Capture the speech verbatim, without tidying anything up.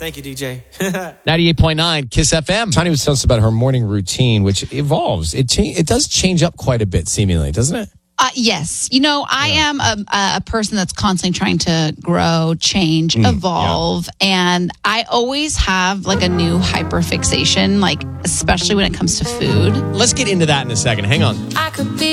Thank you, D J. ninety-eight point nine Kiss F M. Tanya was telling us about her morning routine, which evolves. It cha- it does change up quite a bit, seemingly, doesn't it? Uh, yes. You know, I yeah. am a, a person that's constantly trying to grow, change, mm, evolve. Yeah. And I always have like a new hyperfixation, like especially when it comes to food. Let's get into that in a second. Hang on. I could be